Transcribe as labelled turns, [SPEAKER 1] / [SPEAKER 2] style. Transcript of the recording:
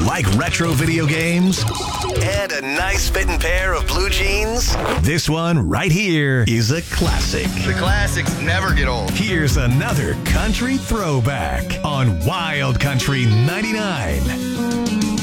[SPEAKER 1] Like retro video games and a nice fitting pair of blue jeans? This one right here is a classic.
[SPEAKER 2] The classics never get old.
[SPEAKER 1] Here's another country throwback on Wild Country 99.